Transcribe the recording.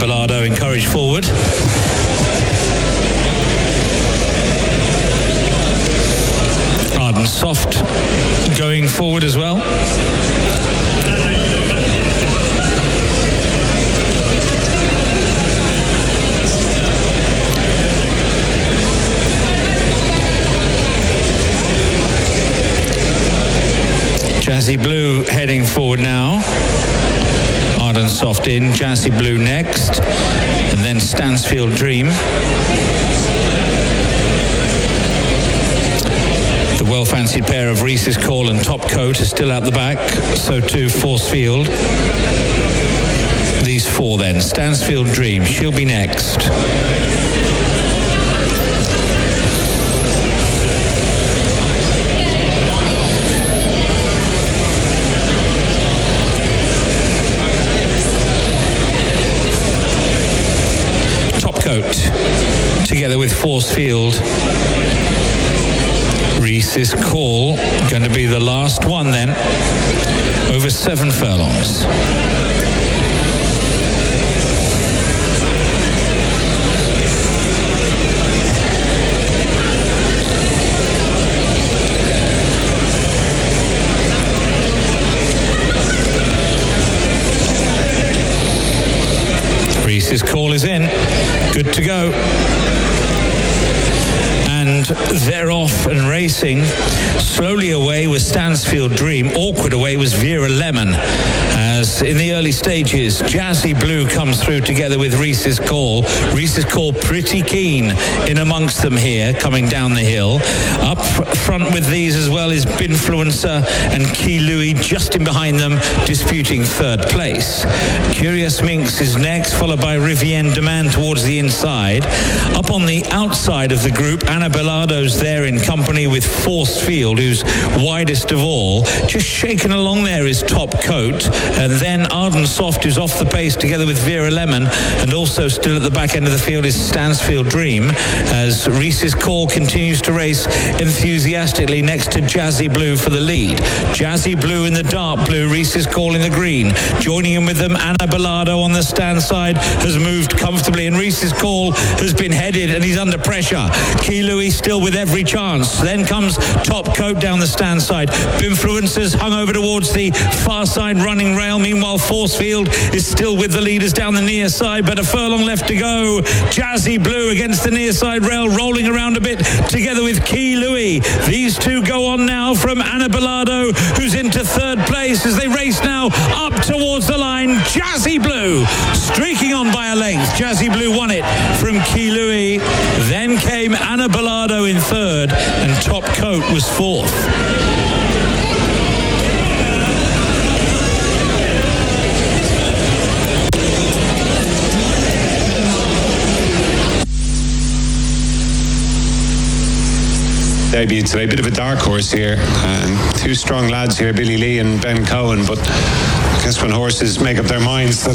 Bellardo encouraged forward. Arden Soft going forward as well. Jazzy Blue heading forward now. Arden Soft in, Jazzy Blue next, and then Stansfield Dream. The well-fancied pair of Reese's Call and Top Coat are still out the back, so too Forcefield. These four then, Stansfield Dream, she'll be next. Together with Forcefield. Reese's Call going to be the last one then, over 7 furlongs. Reese's Call is in. Good to go. And they're off and racing. Slowly away was Stansfield Dream. Awkward away was Vera Lemon. As in the early stages, Jazzy Blue comes through together with Reese's Call. Reese's Call pretty keen in amongst them here, coming down the hill. Up front with these as well is Binfluencer and Key Louis just in behind them, disputing third place. Curious Minx is next, followed by Rivienne Demand towards the inside. Up on the outside of the group, Anna Bellardo's there in company with Forcefield, who's widest of all. Just shaken along there is Top Coat, and then Arden Soft, who's off the pace together with Vera Lemon, and also still at the back end of the field is Stansfield Dream, as Reese's Call continues to race enthusiastically next to Jazzy Blue for the lead. Jazzy Blue in the dark blue, Reese's Call in the green. Joining in with them, Anna Bellardo on the stand side has moved comfortably, and Reese's Call has been headed and he's under pressure. Key Louis still with every chance. Then comes Top Coat down the stand side. Binfluencers hung over towards the far side running rail. Meanwhile, Forcefield is still with the leaders down the near side, but a furlong left to go. Jazzy Blue against the near side rail, rolling around a bit together with Key Louis. These two go on now from Anna Bellardo, who's into third place as they race now up towards the line. Jazzy Blue streaking on by a length. Jazzy Blue won it from Key Louis. Then came Anna Bellardo in third, and Top Coat was fourth. Debut today, bit of a dark horse here, and two strong lads here, Billy Lee and Ben Cohen, but I guess when horses make up their minds that